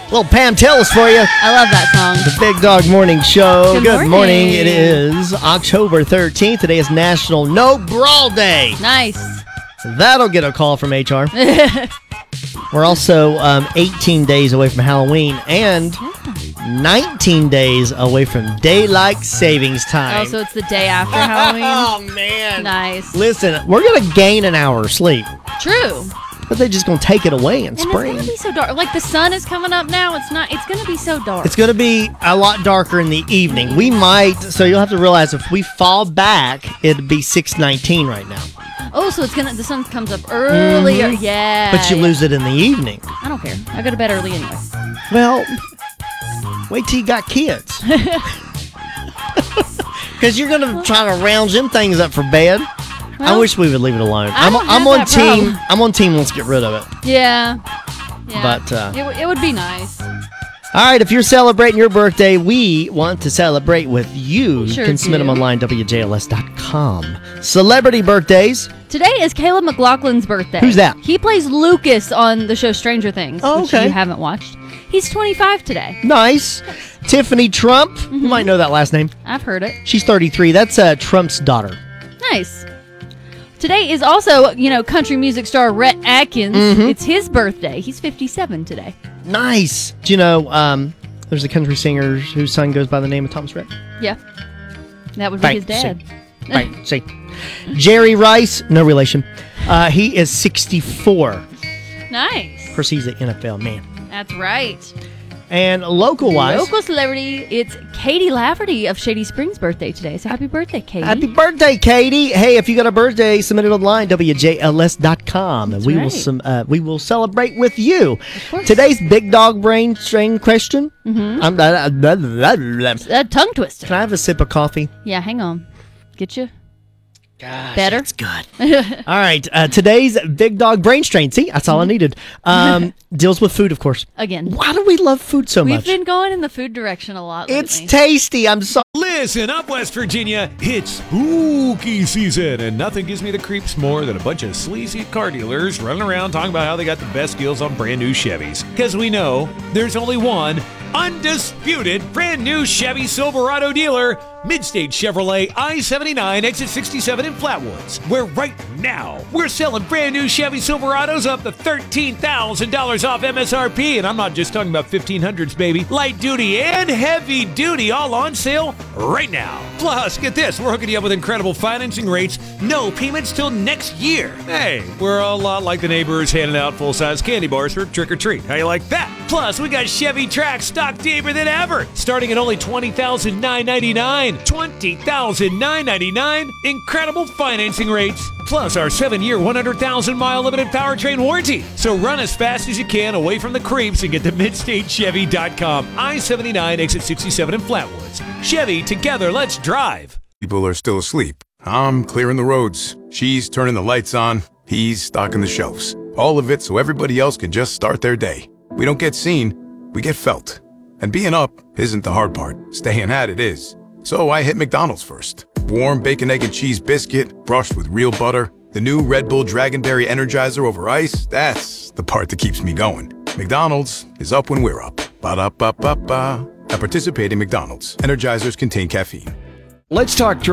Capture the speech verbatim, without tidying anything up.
Little Pam Tillis for you. I love that song. The Big Dog Morning Show. Good, Good morning. morning. It is October thirteenth. Today is National No Brawl Day. Nice. That'll get a call from H R. We're also um, eighteen days away from Halloween and nineteen days away from Daylight Savings Time. Oh, so it's the day after Halloween? Oh, man. Nice. Listen, we're going to gain an hour of sleep, True. but they're just going to take it away in And spring. it's gonna be so dark. Like the sun is coming up now. It's not. It's gonna be so dark. It's going to be a lot darker in the evening. We might, so you'll have to realize if we fall back, it'd be six nineteen right now. Oh, so it's gonna. The sun comes up earlier. Mhm. Yeah. But you yeah. lose it in the evening. I don't care. I go to bed early anyway. Well, wait till you got kids. Because you're going to try to round them things up for bed. I Well, wish we would leave it alone. I I'm, don't I'm have on that team. problem. I'm on team. Let's get rid of it. Yeah. Yeah. But, uh, it, w- it would be nice. All right, if you're celebrating your birthday, we want to celebrate with you. Sure you can submit do. them online, W J L S dot com. Celebrity birthdays. Today is Caleb McLaughlin's birthday. Who's that? He plays Lucas on the show Stranger Things, Oh, which okay. you haven't watched. He's twenty-five today. Nice. Tiffany Trump. You might know that last name. I've heard it. She's thirty-three. That's uh, Trump's daughter. Nice. Today is also, you know, country music star Rhett Atkins. Mhm. It's his birthday. He's fifty-seven today. Nice. Do you know, um, there's a country singer whose son goes by the name of Thomas Rhett? Yeah. That would be Right, his dad. Right, see. Jerry Rice, no relation. Uh, he is sixty-four. Nice. Of course, he's an N F L man. That's right. And local-wise, Local celebrity, it's Katie Lafferty of Shady Springs' birthday today. So happy birthday, Katie. happy birthday, Katie. Hey, if you got a birthday, submit it online, W J L S dot com. And we will right. some, uh, we will celebrate with you. Of course. Today's Big Dog Brain Strain question. Mhm. I'm, uh, blah, blah, blah, blah. A tongue twister. Can I have a sip of coffee? Yeah, hang on. Get you? Gosh, Better? that's good. All right, uh, today's Big Dog Brain Strain. See, that's all I needed. Um, deals with food, of course. Again. Why do we love food so We've much? been going in the food direction a lot lately. It's tasty. I'm sorry. Listen up, West Virginia. It's spooky season, and nothing gives me the creeps more than a bunch of sleazy car dealers running around talking about how they got the best deals on brand new Chevys. Because we know there's only one undisputed brand new Chevy Silverado dealer, Midstate Chevrolet I seventy-nine, exit sixty-seven in Flatwoods, where right now we're selling brand new Chevy Silverados up to thirteen thousand dollars off M S R P. And I'm not just talking about fifteen hundreds, baby. Light duty and heavy duty all on sale right now. Plus, get this, we're hooking you up with incredible financing rates, no payments till next year. Hey, we're a lot like the neighbors handing out full-size candy bars for trick or treat. How you like that? Plus, we got Chevy Trax stock deeper than ever, starting at only twenty thousand nine hundred ninety-nine dollars. twenty thousand nine hundred ninety-nine dollars. Incredible financing rates. Plus our seven-year, one hundred thousand mile limited powertrain warranty. So run as fast as you can away from the creeps and get to midstate chevy dot com. I seventy-nine, exit sixty-seven in Flatwoods. Chevy, together, let's drive. People are still asleep. I'm clearing the roads. She's turning the lights on. He's stocking the shelves. All of it so everybody else can just start their day. We don't get seen, we get felt. And being up isn't the hard part. Staying at it is. So I hit McDonald's first. Warm bacon, egg, and cheese biscuit, brushed with real butter. The new Red Bull Dragonberry Energizer over ice, that's the part that keeps me going. McDonald's is up when we're up. Ba-da-ba-ba-ba. At participating McDonald's, Energizers contain caffeine. Let's talk